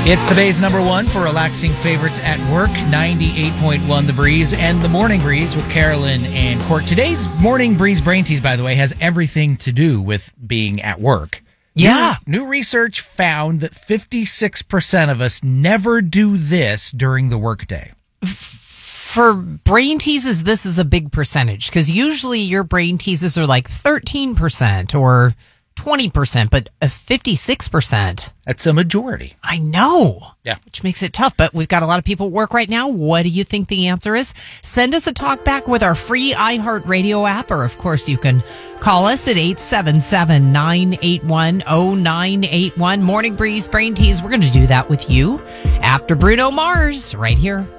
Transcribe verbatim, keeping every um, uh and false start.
It's the Bay's number one for relaxing favorites at work, ninety-eight point one The Breeze, and the Morning Breeze with Carolyn and Court. Today's Morning Breeze Brain Tease, by the way, has everything to do with being at work. Yeah. New, new research found that fifty-six percent of us never do this during the workday. For brain teases, this is a big percentage because usually your brain teases are like thirteen percent or twenty percent, but a fifty-six percent. That's a majority. I know. Yeah. Which makes it tough, but we've got a lot of people at work right now. What do you think the answer is? Send us a talk back with our free iHeartRadio app, or of course you can call us at eight seven seven, nine eight one, zero nine eight one. Morning Breeze Brain Tease. We're going to do that with you after Bruno Mars right here.